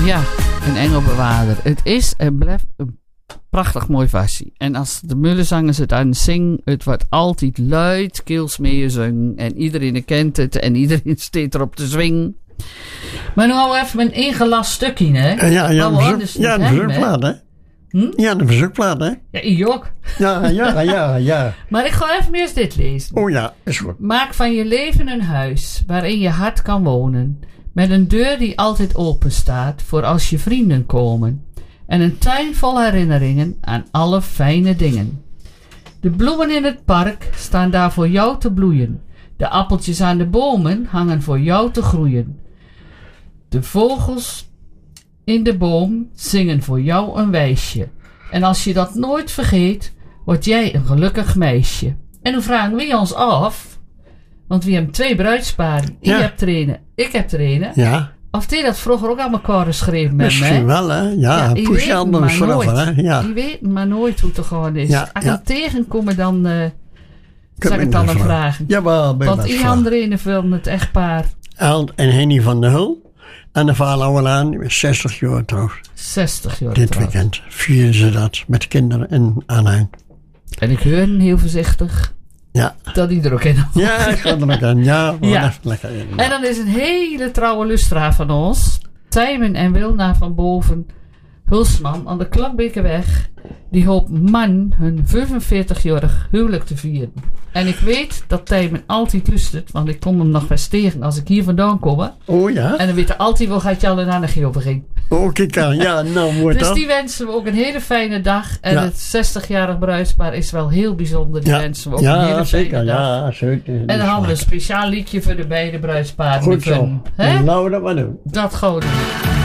Ja, een engelbewaarder. Het is en blijft een prachtig mooi versie. En als de Mullenzangers het aan zingen, het wordt altijd luid, keelsmeer zingen. En iedereen kent het en iedereen staat erop te zwingen. Maar nu al even een ingelast stukje, hè? Ja, de verzoekplaat, hè? Ja, de verzoekplaat, hè? Ja, ik ook. Ja. Maar ik ga even eerst dit lezen. Oh ja, is goed. Maak van je leven een huis waarin je hart kan wonen. Met een deur die altijd open staat voor als je vrienden komen. En een tuin vol herinneringen aan alle fijne dingen. De bloemen in het park staan daar voor jou te bloeien. De appeltjes aan de bomen hangen voor jou te groeien. De vogels in de boom zingen voor jou een wijsje. En als je dat nooit vergeet, word jij een gelukkig meisje. En dan vragen we ons af, want we hebben 2 bruidsparen. Ja. Je hebt er een, ik heb er een. Ja. Of die dat vroeger ook aan elkaar geschreven met Misschien mij. wel, hè? Ja, je push weet anders maar vanaf, nooit. hè? Ja. Je weet maar nooit hoe het er gewoon is. Ja, Als ik ja. hem tegenkom, dan zal ik me het dan niet een vragen. Jawel, ben je Want best die andere film, het echtpaar, en Henny van der Hul. En de vader Ouwelaan, die is 60 jaar trouwens. 60 jaar Dit trouwens. weekend vieren ze dat met kinderen in aanhang. En ik hoor heel voorzichtig Ja. dat hij er ook in had. Ja, ik ga er ook aan. Ja, we Ja. gaan even lekker in. En dan is een hele trouwe lustra van ons, Tijmen en Wilna van Boven Hulsman aan de Klapbekerweg. Die hoopt man hun 45-jarig huwelijk te vieren. En ik weet dat Tijmen altijd luistert, want ik kom hem nog wel eens tegen als ik hier vandaan kom. Oh ja? En dan weet hij altijd wel gaat je al een anarchie over ging. Oh, kijk aan. Ja, nou mooi Dus dan. die wensen we ook een hele fijne dag. En Ja. het 60-jarig bruidspaar is wel heel bijzonder. Die wensen we ook een hele zeker. fijne dag. Ja, zeker. En dan hadden we een speciaal liedje voor de beide bruidsparen. Goed zo. Hè? Dan laten we dat maar doen. Dat gewoon.